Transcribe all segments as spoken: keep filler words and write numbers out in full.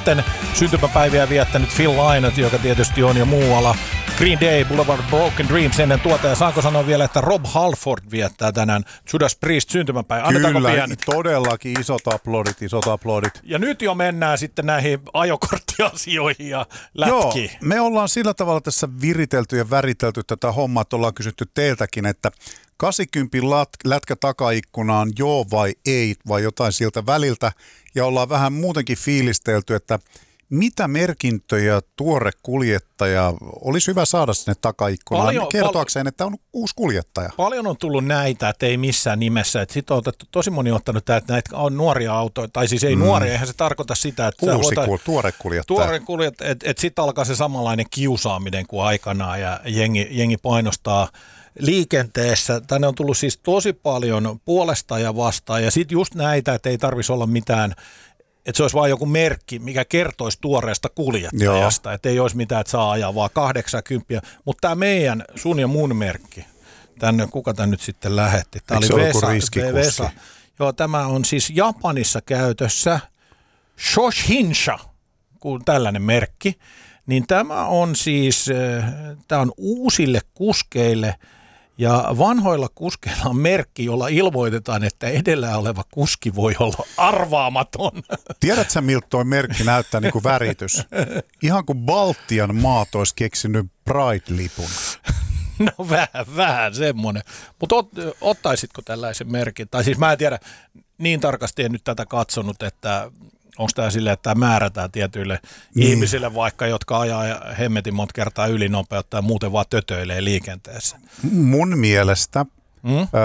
sitten syntymäpäiviä viettänyt Phil Lynott, joka tietysti on jo muualla. Green Day, Boulevard Broken Dreams ennen tuota. Ja saanko sanoa vielä, että Rob Halford viettää tänään Judas Priest syntymäpäivä. Kyllä, todellakin isot aplodit, isot aplodit. Ja nyt jo mennään sitten näihin ajokorttiasioihin ja lätkiin. Joo, me ollaan sillä tavalla tässä viritelty ja väritelty tätä hommaa, että ollaan kysytty teiltäkin, että kahdeksankymmentä lätkä takaikkunaan joo vai ei, vai jotain siltä väliltä. Ja ollaan vähän muutenkin fiilistelty, että mitä merkintöjä tuore kuljettaja olisi hyvä saada sinne takaikkunaan paljon, kertoakseen, pal- että on uusi kuljettaja. Paljon on tullut näitä, että ei missään nimessä. Sitten on otettu, tosi moni on ottanut tämä, että näitä on nuoria autoja, tai siis ei mm. nuoria, eihän se tarkoita sitä, että... Uusi, voit, tuore kuljettaja. Tuore kuljettaja, että et sitten alkaa se samanlainen kiusaaminen kuin aikanaan, ja jengi, jengi painostaa liikenteessä. Tänne on tullut siis tosi paljon puolesta ja vastaan, ja sitten just näitä, että ei tarvitsisi olla mitään... Että se olisi vain joku merkki, mikä kertoisi tuoreesta kuljettajasta. Että ei olisi mitään, että saa ajaa vaan kahdeksankymmentä. Mutta tämä meidän, sun ja mun merkki, tänne, kuka tämä nyt sitten lähetti? Tämä oli Vesa, Vesa. Joo, tämä on siis Japanissa käytössä Shoshinsha, kun tällainen merkki. Niin tämä on siis, tämä on uusille kuskeille. Ja vanhoilla kuskeilla on merkki, jolla ilmoitetaan, että edellä oleva kuski voi olla arvaamaton. Tiedätkö, miltä tuo merkki näyttää niin kuin väritys? Ihan kuin Baltian maat olisi keksinyt Pride-lipun. No vähän, vähän semmoinen. Mutta ot, ottaisitko tällaisen merkin? Tai siis mä en tiedä, niin tarkasti en nyt tätä katsonut, että... Onko tämä silleen, että tämä määrätään tietyille niin. ihmisille vaikka, jotka ajaa hemmetin monta kertaa ylinopeutta ja muuten vaan tötöilee liikenteessä? Mun mielestä, mm? öö,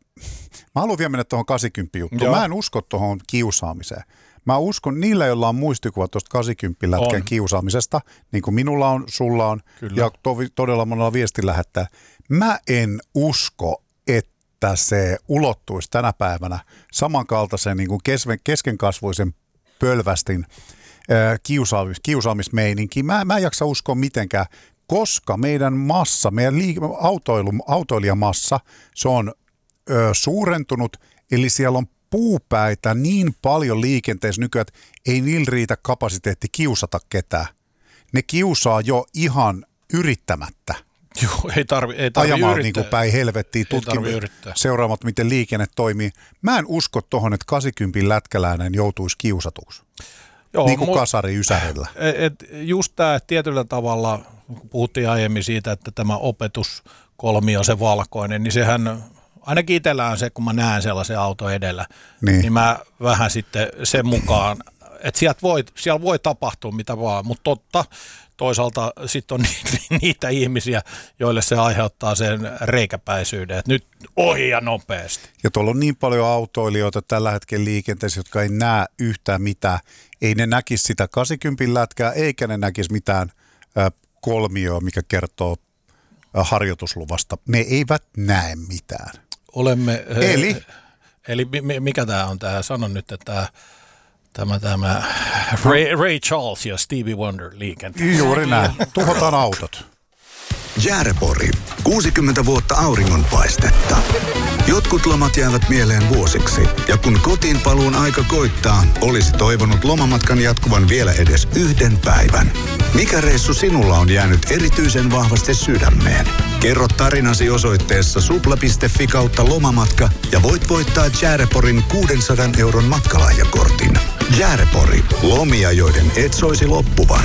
mä haluan vielä mennä tuohon kahdeksankymmentä juttuun. Mä en usko tuohon kiusaamiseen. Mä uskon niillä, joilla on muistikuva tuosta kahdeksankymmentä lätkän kiusaamisesta, niin kuin minulla on, sulla on Kyllä. ja to, todella monella viestin lähettää. Mä en usko, että se ulottuisi tänä päivänä samankaltaisen niin kuin keskenkasvuisen pölvästin äh, kiusaamis, kiusaamismeininki. Mä, mä en jaksa uskoa mitenkään, koska meidän massa, meidän liik- autoilu, autoilijamassa, se on ö, suurentunut, eli siellä on puupäitä niin paljon liikenteessä nykyään, että ei niillä riitä kapasiteetti kiusata ketään. Ne kiusaa jo ihan yrittämättä. Joo, ei tarvi, ei tarvi ajamaan yrittää. Niin kuin päin helvettiä, tutkimaan, seuraamat miten liikenne toimii. Mä en usko tuohon, että kahdeksankymmentä lätkäläinen joutuisi kiusatuksi. Joo, niin kuin mu- kasari Ysärillä. Et just tämä tietyllä tavalla, kun puhuttiin aiemmin siitä, että tämä opetuskolmio, se valkoinen, niin sehän ainakin itsellä on se, kun mä näen sellaisen auton edellä, niin, niin mä vähän sitten sen mukaan, että sieltä voi, siellä voi tapahtua mitä vaan, mutta totta, toisaalta sitten on niitä ihmisiä, joille se aiheuttaa sen reikäpäisyyden, että nyt ohi ja nopeasti. Ja tuolla on niin paljon autoilijoita tällä hetkellä liikenteessä, jotka ei näe yhtään mitään. Ei ne näkisi sitä kahdeksankymmentä lätkää, eikä ne näkisi mitään äh, kolmioa, mikä kertoo äh, harjoitusluvasta. Ne eivät näe mitään. Olemme... Eli? Äh, eli mikä tämä on tämä? Sano nyt, että tämä, tämä Ray, Ray Charles ja Stevie Wonder liikenteessä. Juuri näin. Tuhotaan autot. Jäärepori. kuusikymmentä vuotta auringonpaistetta. Jotkut lomat jäävät mieleen vuosiksi. Ja kun kotiin paluun aika koittaa, olisi toivonut lomamatkan jatkuvan vielä edes yhden päivän. Mikä reissu sinulla on jäänyt erityisen vahvasti sydämeen? Kerro tarinasi osoitteessa supla piste fi kautta lomamatka ja voit voittaa Jääreporin kuusisataa euron matkalahjakortin. Jäärepori. Lomia, joiden et soisi loppuvan.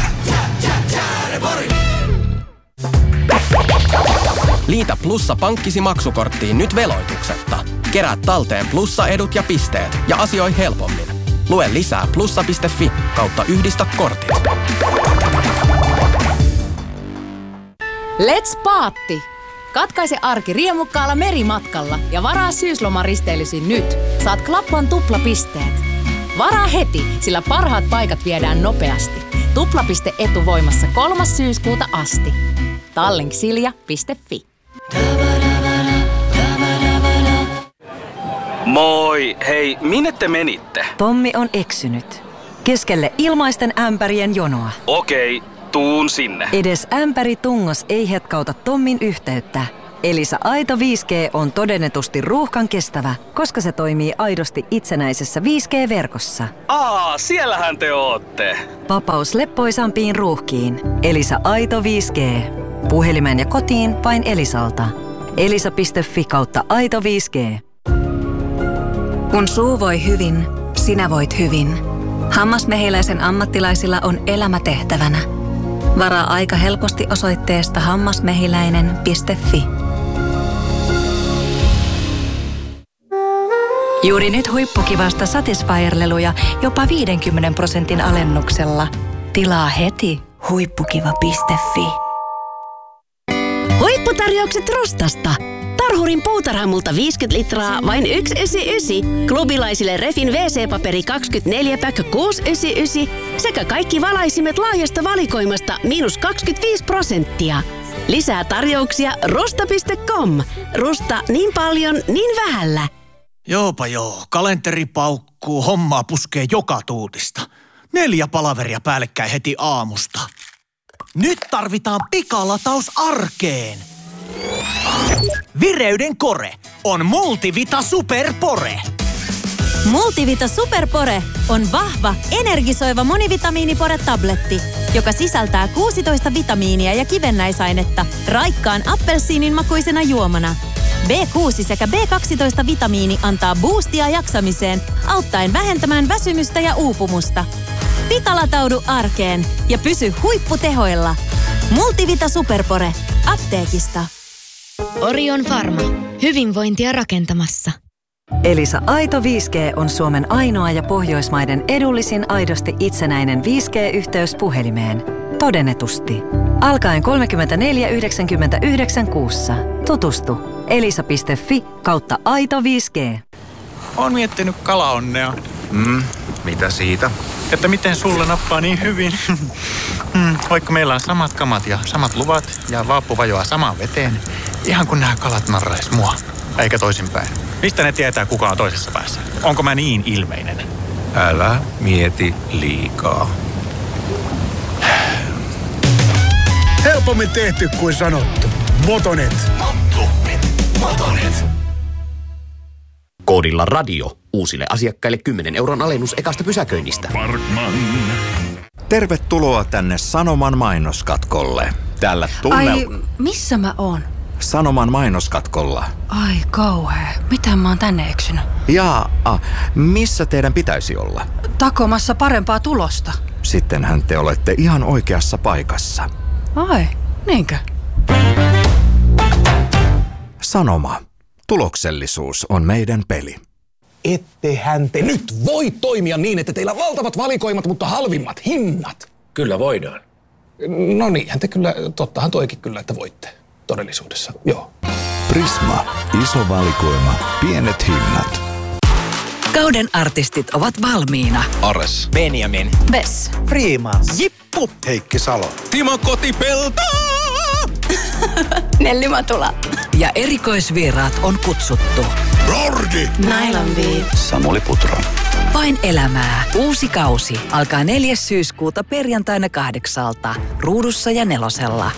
Jäärepori! Liitä Plussa pankkisi maksukorttiin nyt veloituksetta. Kerää talteen Plussa-edut ja pisteet ja asioi helpommin. Lue lisää plussa piste fi kautta yhdistä kortit. Let's paatti! Katkaise arki riemukkaalla merimatkalla ja varaa syyslomaristeilyysi nyt. Saat Klappan tuplapisteet. Varaa heti, sillä parhaat paikat viedään nopeasti. Tuplapiste etuvoimassa kolmas syyskuuta asti. Tallink.silja piste fi. Moi! Hei, minne te menitte? Tommi on eksynyt. Keskelle ilmaisten ämpärien jonoa. Okei, tuun sinne. Edes ämpäri tungos ei hetkauta Tommin yhteyttä. Elisa Aito viisi G on todennetusti ruuhkan kestävä, koska se toimii aidosti itsenäisessä viisi G-verkossa. Aa, siellähän te ootte. Vapaus leppoisampiin ruuhkiin. Elisa Aito viisi G. Puhelimeen ja kotiin vain Elisalta. elisa piste fi kautta aito viisi G. Kun suu voi hyvin, sinä voit hyvin. Hammasmehiläisen ammattilaisilla on elämä tehtävänä. Varaa aika helposti osoitteesta hammasmehiläinen piste fi. Juuri nyt huippukivasta Satisfyer-leluja jopa viidenkymmenen prosentin alennuksella. Tilaa heti huippukiva piste fi. Huipputarjoukset Rostasta. Tarhurin puutarhamulta viisikymmentä litraa, vain yksi yhdeksänkymmentäyhdeksän. Klubilaisille Refin wee see-paperi kaksikymmentäneljä päkkö kuusi yhdeksänkymmentäyhdeksän. Sekä kaikki valaisimet laajasta valikoimasta miinus kaksikymmentäviisi prosenttia. Lisää tarjouksia rosta piste com. Rusta niin paljon, niin vähällä. Joopa joo, kalenteri paukkuu, hommaa puskee joka tuutista. Neljä palaveria päällekkäin heti aamusta. Nyt tarvitaan pikalataus arkeen. Vireyden kore on Multivita Superpore. Multivita Superpore on vahva, energisoiva monivitamiinipore-tabletti, joka sisältää kuusitoista vitamiinia ja kivennäisainetta raikkaan appelsiinin makuisena juomana. B kuusi sekä B kaksitoista vitamiini antaa boostia jaksamiseen, auttaen vähentämään väsymystä ja uupumusta. Pikalataudu arkeen ja pysy huipputehoilla. Multivita Superpore. Apteekista. Orion Pharma. Hyvinvointia rakentamassa. Elisa Aito viisi G on Suomen ainoa ja Pohjoismaiden edullisin aidosti itsenäinen viisi G-yhteys puhelimeen. Todennetusti. Alkaen kolmekymmentäneljä yhdeksänkymmentäyhdeksän kuussa. Tutustu. elisa piste fi kautta aito viisi G. Oon miettinyt kalaonnea. Mm, mitä siitä? Että miten sulla nappaa niin hyvin. mm, vaikka meillä on samat kamat ja samat luvat ja vaappu vajoaa samaan veteen. Ihan kun nämä kalat narrais mua. Eikä toisinpäin. Mistä ne tietää, kuka on toisessa päässä? Onko mä niin ilmeinen? Älä mieti liikaa. Helpommin tehty kuin sanottu. Motonet. Motonet. Motonet. Koodilla radio. Uusille asiakkaille kymmenen euron alennus ekasta pysäköinnistä. Parkman. Tervetuloa tänne Sanoman mainoskatkolle. Tällä tunnella... Ai, missä mä oon? Sanoman mainoskatkolla. Ai kauhea. Miten mä oon tänne eksynyt? Jaa, missä teidän pitäisi olla? Takomassa parempaa tulosta. Sittenhän te olette ihan oikeassa paikassa. Ai, niinkö? Sanoma. Tuloksellisuus on meidän peli. Ettehän te nyt voi toimia niin, että teillä on valtavat valikoimat, mutta halvimmat hinnat. Kyllä voidaan. No niinhän te kyllä, tottahan toikin kyllä, että voitte todellisuudessa, joo. Prisma. Iso valikoima. Pienet hinnat. Kauden artistit ovat valmiina. Ares. Benjamin. Bess. Freeman. Jippu. Heikki Salo. Timo Kotipelto. Nelli Matula. Ja erikoisvieraat on kutsuttu. Lordi. Nylon Beat. Samuli Putro. Vain elämää. Uusi kausi alkaa neljäs syyskuuta perjantaina kahdeksalta. Ruudussa ja Nelosella.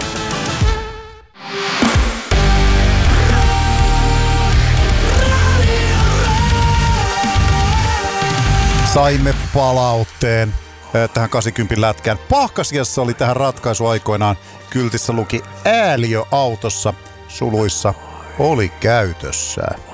Saimme palautteen tähän kahdeksankymmentä lätkään. Pahkasiassa oli tähän ratkaisu aikoinaan. Kyltissä luki ääliö autossa, suluissa oli käytössä.